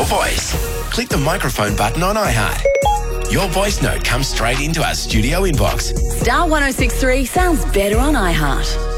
voice? Click the microphone button on iHeart. Your voice note comes straight into our studio inbox. Star 106.3 sounds better on iHeart.